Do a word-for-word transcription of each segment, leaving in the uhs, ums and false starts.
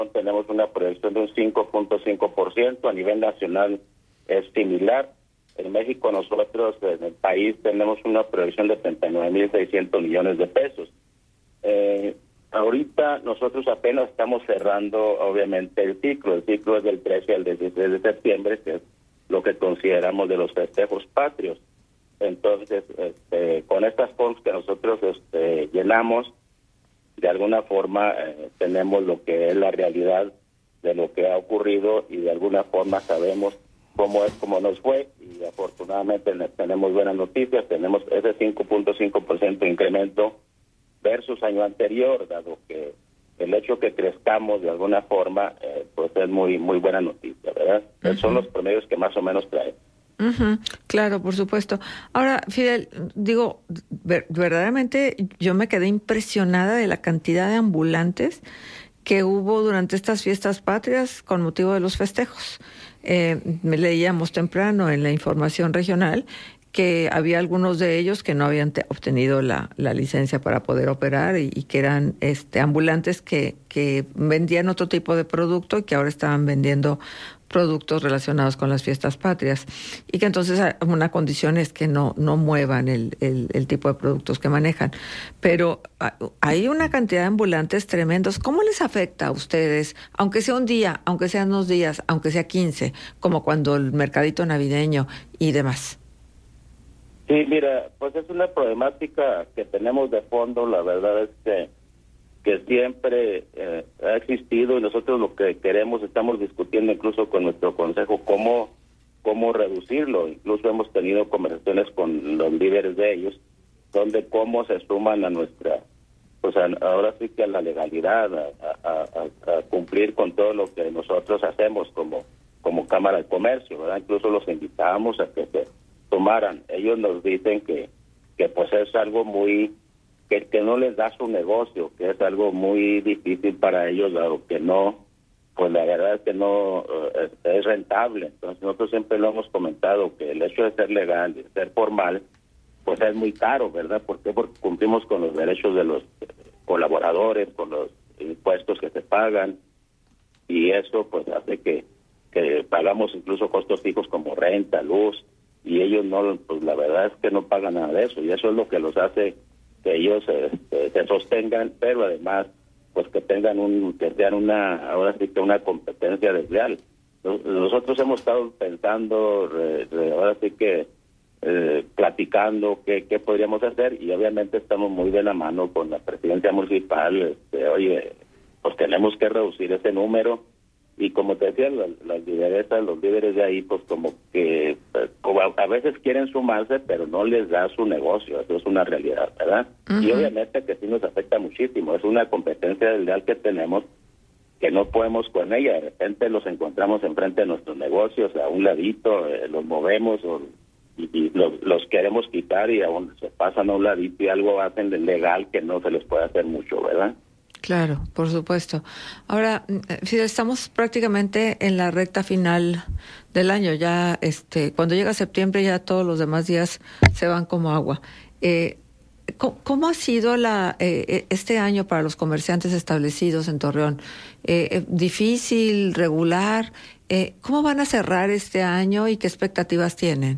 tenemos una proyección de un cinco punto cinco por ciento, a nivel nacional es similar. En México nosotros, en el país, tenemos una proyección de treinta y nueve mil seiscientos millones de pesos. Eh, ahorita nosotros apenas estamos cerrando, obviamente, el ciclo. El ciclo es del trece al dieciséis de septiembre, que es lo que consideramos de los festejos patrios. Entonces, este, con estas forms que nosotros este, llenamos, de alguna forma eh, tenemos lo que es la realidad de lo que ha ocurrido y de alguna forma sabemos cómo es, cómo nos fue, y afortunadamente tenemos buenas noticias. Tenemos ese cinco punto cinco por ciento de incremento versus año anterior, dado que el hecho que crezcamos de alguna forma, eh, pues es muy muy buena noticia, ¿verdad? Uh-huh. Son los promedios que más o menos traen. Uh-huh. Claro, por supuesto. Ahora, Fidel, digo, ver, verdaderamente yo me quedé impresionada de la cantidad de ambulantes que hubo durante estas fiestas patrias con motivo de los festejos. Eh, me leíamos temprano en la información regional que había algunos de ellos que no habían te- obtenido la, la licencia para poder operar y, y que eran este, ambulantes que, que vendían otro tipo de producto y que ahora estaban vendiendo productos relacionados con las fiestas patrias, y que entonces una condición es que no, no muevan el, el, el tipo de productos que manejan. Pero hay una cantidad de ambulantes tremendos. ¿Cómo les afecta a ustedes, aunque sea un día, aunque sean dos días, aunque sea quince, como cuando el mercadito navideño y demás? Sí, mira, pues es una problemática que tenemos de fondo. La verdad es que que siempre eh, ha existido, y nosotros lo que queremos, estamos discutiendo incluso con nuestro consejo cómo cómo reducirlo. Incluso hemos tenido conversaciones con los líderes de ellos, donde cómo se suman a nuestra, pues a, ahora sí que a la legalidad, a, a, a, a cumplir con todo lo que nosotros hacemos como como Cámara de Comercio, ¿verdad? Incluso los invitamos a que se sumaran. Ellos nos dicen que que pues es algo muy Que, que no les da su negocio, que es algo muy difícil para ellos, dado que no, pues la verdad es que no uh, es, es rentable. Entonces nosotros siempre lo hemos comentado, que el hecho de ser legal, de ser formal, pues es muy caro, ¿verdad? ¿Por qué? Porque cumplimos con los derechos de los colaboradores, con los impuestos que se pagan, y eso pues hace que, que pagamos incluso costos fijos como renta, luz, y ellos no, pues la verdad es que no pagan nada de eso, y eso es lo que los hace que ellos este, se sostengan, pero además pues que tengan un, que sean una, ahora sí que una competencia desleal. Nosotros hemos estado pensando, re, re, ahora sí que eh, platicando qué, qué podríamos hacer, y obviamente estamos muy de la mano con la presidencia municipal. Este, oye, pues tenemos que reducir ese número, y como te decía, las, las lideresas, los líderes de ahí, pues como que como a, a veces quieren sumarse, pero no les da su negocio. Eso es una realidad, ¿verdad? Uh-huh. Y obviamente que sí nos afecta muchísimo. Es una competencia desleal que tenemos, que no podemos con ella. De repente los encontramos enfrente de nuestros negocios, a un ladito, eh, los movemos o, y, y los, los queremos quitar, y aún se pasan a un ladito y algo hacen de legal que no se les puede hacer mucho, ¿verdad? Claro, por supuesto. Ahora, Fidel, estamos prácticamente en la recta final del año. Ya, este, cuando llega septiembre, ya todos los demás días se van como agua. Eh, ¿cómo, ¿Cómo ha sido la eh, este año para los comerciantes establecidos en Torreón? Eh, ¿Difícil, regular? Eh, ¿Cómo van a cerrar este año y qué expectativas tienen?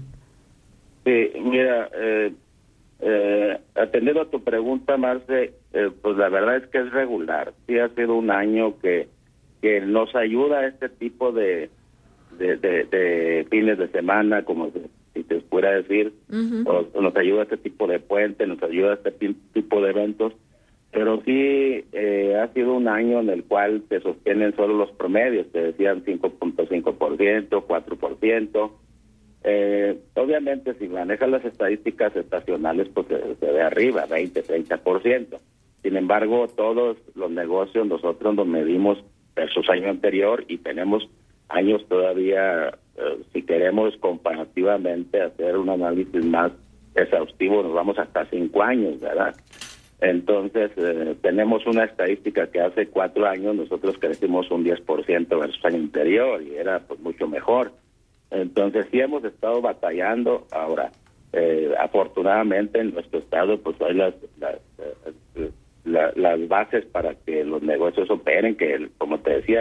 Sí, mira, eh, eh, atendiendo a tu pregunta, Marce, eh, pues la verdad es que es regular. Sí ha sido un año que que nos ayuda a este tipo de de, de, de fines de semana, como se, si te pudiera decir, uh-huh. o, nos ayuda a este tipo de puente, nos ayuda a este tipo de eventos, pero sí eh, ha sido un año en el cual se sostienen solo los promedios, te decían cinco punto cinco por ciento, cuatro por ciento. Eh, obviamente si manejas las estadísticas estacionales, pues se, se ve arriba, veinte, treinta por ciento. Sin embargo, todos los negocios nosotros nos medimos versus año anterior, y tenemos años todavía, eh, si queremos comparativamente hacer un análisis más exhaustivo, nos vamos hasta cinco años, ¿verdad? Entonces, eh, tenemos una estadística que hace cuatro años nosotros crecimos un diez por ciento versus año anterior, y era pues mucho mejor. Entonces sí hemos estado batallando. Ahora, eh, afortunadamente en nuestro estado pues hay las, las eh, la, las bases para que los negocios operen, que como te decía,